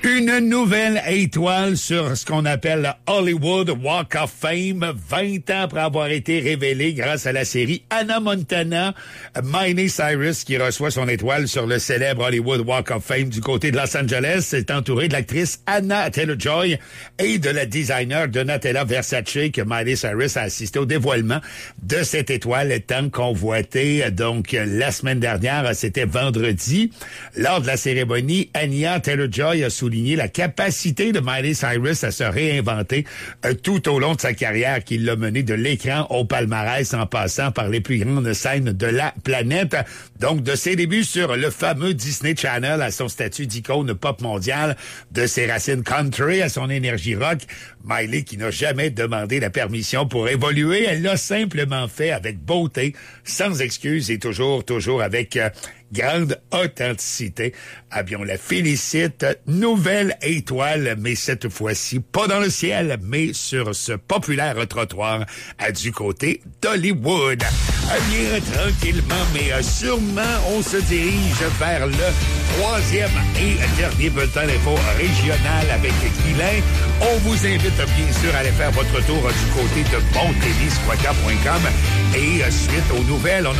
Une nouvelle étoile sur ce qu'on appelle le Hollywood Walk of Fame, 20 ans après avoir été révélée grâce à la série Hannah Montana. Miley Cyrus, qui reçoit son étoile sur le célèbre Hollywood Walk of Fame du côté de Los Angeles, est entourée de l'actrice Anya Taylor-Joy et de la designer Donatella Versace, que Miley Cyrus a assisté au dévoilement de cette étoile tant convoitée. Donc, la semaine dernière, c'était vendredi. Lors de la cérémonie, Anya Taylor-Joy a souligné la capacité de Miley Cyrus à se réinventer tout au long de sa carrière, qui l'a mené de l'écran au palmarès en passant par les plus grandes scènes de la planète. Donc, de ses débuts sur le fameux Disney Channel à son statut d'icône pop mondiale, de ses racines country à son énergie rock, Miley, qui n'a jamais demandé la permission pour évoluer, elle l'a simplement fait avec beauté, sans excuse et toujours avec grande authenticité. Ah bien, on la félicite. Nouvelle étoile, mais cette fois-ci, pas dans le ciel, mais sur ce populaire trottoir du côté d'Hollywood. Bien, tranquillement, mais sûrement, on se dirige vers le troisième et dernier bulletin d'info régional avec Guylain. On vous invite, bien sûr, à aller faire votre tour du côté de bontélisquaca.com et suite aux nouvelles,